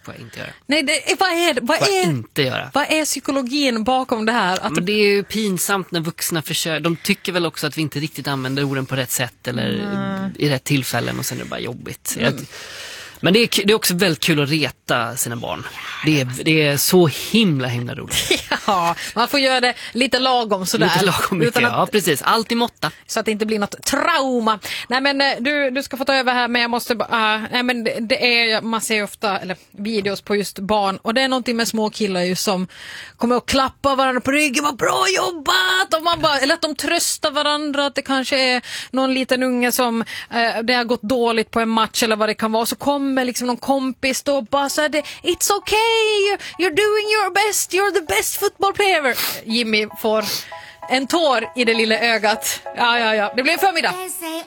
får jag inte göra. Nej, vad är psykologin bakom det här? Att men det är ju pinsamt när vuxna försöker. De tycker väl också att vi inte riktigt använder orden på rätt sätt eller i rätt tillfällen, och sen är det bara jobbigt. Men det är också väldigt kul att reta sina barn. Det är så himla roligt. Ja, man får göra det lite lagom sådär. Lite lagom mycket, ja precis. Allt i måtta. Så att det inte blir något trauma. Nej men du ska få ta över här, men jag måste man ser ju ofta videos på just barn, och det är någonting med små killar ju som kommer att klappa varandra på ryggen, vad bra jobbat, och man bara, eller att de tröstar varandra, att det kanske är någon liten unge som det har gått dåligt på en match eller vad det kan vara, så kommer liksom någon kompis då och bara så här, it's okay, you're doing your best, you're the best football player. Jimmy får en tår i det lilla ögat. Ja, det blir en förmiddag.